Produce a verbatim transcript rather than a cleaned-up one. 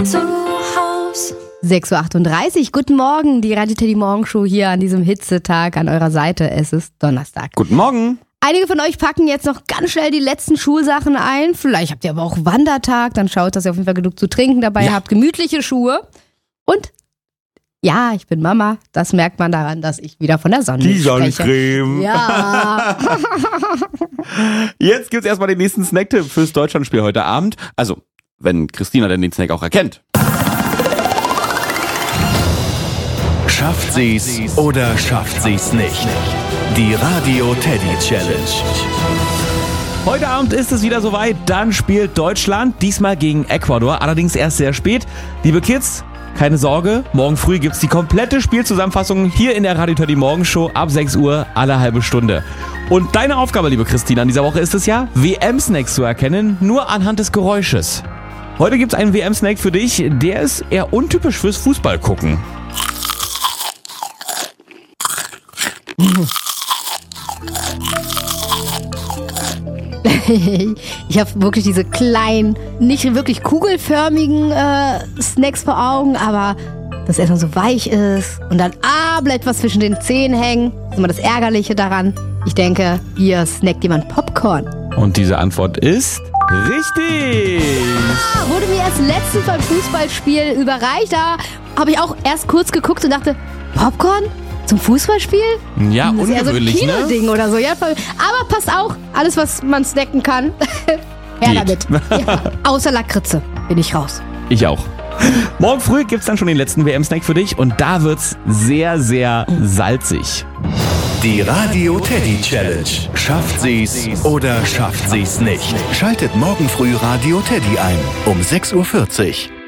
zu Haus. sechs Uhr achtunddreißig, guten Morgen, die Radio Teddy Morgenshow hier an diesem Hitzetag an eurer Seite. Es ist Donnerstag. Guten Morgen. Einige von euch packen jetzt noch ganz schnell die letzten Schulsachen ein. Vielleicht habt ihr aber auch Wandertag, dann schaut, dass ihr auf jeden Fall genug zu trinken dabei Ja. habt. Gemütliche Schuhe. Und ja, ich bin Mama. Das merkt man daran, dass ich wieder von der Sonne Die spreche. Sonnencreme. Ja. Jetzt gibt's erstmal den nächsten Snacktipp fürs Deutschlandspiel heute Abend. Also, wenn Christina denn den Snack auch erkennt. Schafft sie's oder schafft sie's nicht? Die Radio Teddy Challenge. Heute Abend ist es wieder soweit, dann spielt Deutschland, diesmal gegen Ecuador, allerdings erst sehr spät. Liebe Kids, keine Sorge, morgen früh gibt's die komplette Spielzusammenfassung hier in der Radio Teddy Morgenshow ab sechs Uhr alle halbe Stunde. Und deine Aufgabe, liebe Christina, in dieser Woche ist es ja, W M-Snacks zu erkennen, nur anhand des Geräusches. Heute gibt's einen W M-Snack für dich, der ist eher untypisch fürs Fußballgucken. Ich habe wirklich diese kleinen, nicht wirklich kugelförmigen äh, Snacks vor Augen, aber dass erstmal so weich ist und dann ah, bleibt was zwischen den Zähnen hängen. Das ist immer das Ärgerliche daran. Ich denke, hier snackt jemand Popcorn. Und diese Antwort ist richtig. Ah, wurde mir erst letztens beim Fußballspiel überreicht. Da habe ich auch erst kurz geguckt und dachte, Popcorn? Zum Fußballspiel? Ja, Das ist eher so ein ungewöhnlich, ne? Kinoding oder so. Ja, voll. Aber passt auch, alles was man snacken kann. Her Geht. damit. Ja. Außer Lakritze bin ich raus. Ich auch. Morgen früh gibt's dann schon den letzten W M-Snack für dich und da wird's sehr, sehr salzig. Die Radio Teddy Challenge. Schafft sie's oder schafft sie's nicht? Schaltet morgen früh Radio Teddy ein um sechs Uhr vierzig.